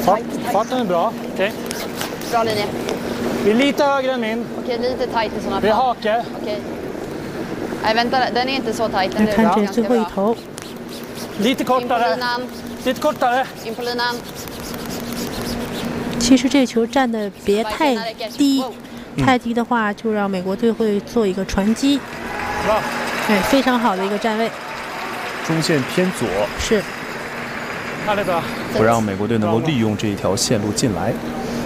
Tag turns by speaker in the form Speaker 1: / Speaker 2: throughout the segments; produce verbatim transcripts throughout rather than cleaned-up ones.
Speaker 1: tight.
Speaker 2: Farten är bra. Okej.
Speaker 1: Bra linje.
Speaker 2: Vi är lite högre än min.
Speaker 1: Okej, lite tight i sådana
Speaker 2: Vi är
Speaker 1: fall.
Speaker 2: hake.
Speaker 1: Okej. Nej, vänta. Den är inte så tight. Den
Speaker 3: 来
Speaker 1: är
Speaker 3: 看
Speaker 1: bra.
Speaker 3: 这
Speaker 1: Ganska
Speaker 3: 最后一
Speaker 1: bra.
Speaker 3: 头，
Speaker 2: Lite
Speaker 1: In på
Speaker 2: kortare.
Speaker 1: linan.
Speaker 2: Lite kortare.
Speaker 1: In på linan.
Speaker 3: 其实这球站的别太低，
Speaker 1: Wow.
Speaker 3: 太低的话就让美国队会做一个传击。
Speaker 2: Bra.
Speaker 3: 对，非常好的一个站位，
Speaker 4: 中线偏左，
Speaker 3: 是
Speaker 2: Härligt bra.
Speaker 4: 不让美国队能够利用这一条线路进来。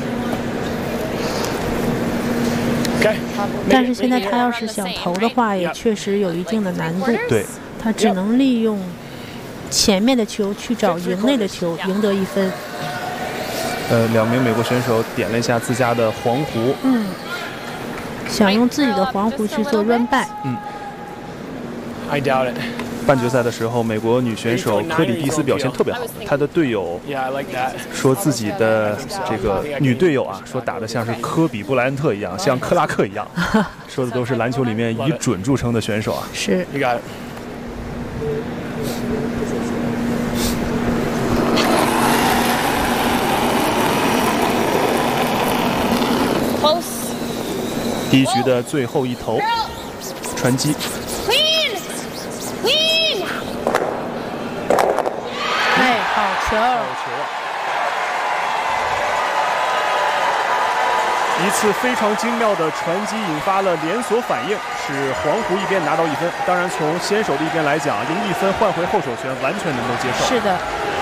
Speaker 2: Okej.
Speaker 3: 但是现在他要是想投的话，也确实有一定的难度。
Speaker 4: 对，
Speaker 3: 他只能利用前面的球去找营内的球，赢得一分。
Speaker 4: 呃，两名美国选手点了一下自家的黄壶，
Speaker 3: 嗯，想用自己的黄壶去做 run back。
Speaker 2: I doubt it.
Speaker 4: 半决赛的时候，美国女选手科里蒂斯表现特别好，她的队友
Speaker 2: Yeah, I like that.
Speaker 4: 说自己的这个女队友啊，说打得像是科比布莱恩特一样，像克拉克一样，说的都是篮球里面以准著称的选手啊。
Speaker 3: 是，
Speaker 2: You got it.
Speaker 1: Close.
Speaker 4: 第一局的最后一投，传击，
Speaker 1: Clean. Clean.
Speaker 3: 哎，好球！
Speaker 4: 球啊！一次非常精妙的传击引发了连锁反应，使黄湖一边拿到一分。当然，从先手的一边来讲，赢一分换回后手权完全能够接受。
Speaker 3: 是的。